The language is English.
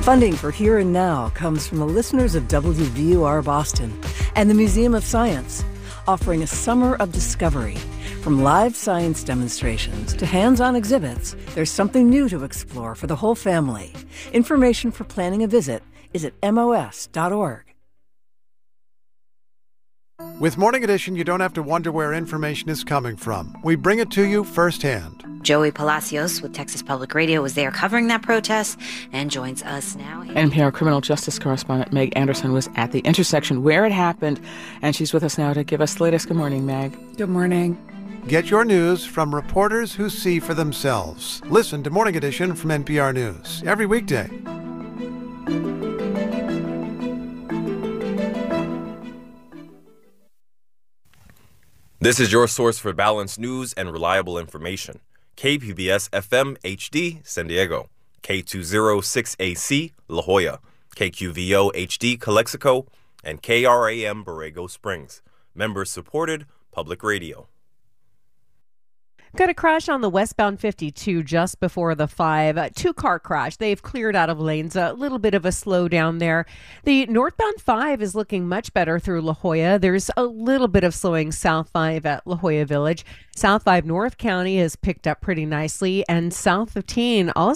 Funding for Here and Now comes from the listeners of WVUR Boston and the Museum of Science, offering a summer of discovery. From live science demonstrations to hands-on exhibits, there's something new to explore for the whole family. Information for planning a visit is at mos.org. With Morning Edition, you don't have to wonder where information is coming from. We bring it to you firsthand. Joey Palacios with Texas Public Radio was there covering that protest and joins us now. NPR criminal justice correspondent Meg Anderson was at the intersection where it happened, and she's with us now to give us the latest. Good morning, Meg. Good morning. Get your news from reporters who see for themselves. Listen to Morning Edition from NPR News every weekday. This is your source for balanced news and reliable information. KPBS FM HD San Diego, K206AC La Jolla, KQVO HD Calexico, and KRAM Borrego Springs. Members supported public radio. Got a crash on the westbound 52 just before the 5. Two-car crash. They've cleared out of lanes. A little bit of a slowdown there. The northbound 5 is looking much better through La Jolla. There's a little bit of slowing south 5 at La Jolla Village. South 5 North County has picked up pretty nicely, and south 15 also